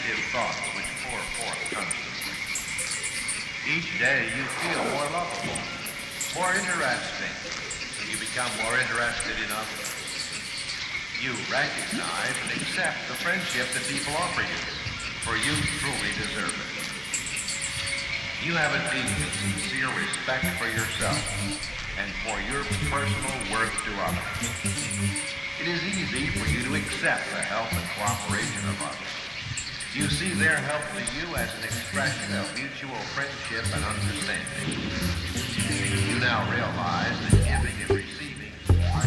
positive thoughts which pour forth constantly. Each day you feel more lovable, more interesting. You become more interested in others. You recognize and accept the friendship that people offer you, for you truly deserve it. You have a deep and sincere respect for yourself and for your personal worth to others. It is easy for you to accept the help and cooperation of others. You see their help to you as an expression of mutual friendship and understanding. You now realize that giving and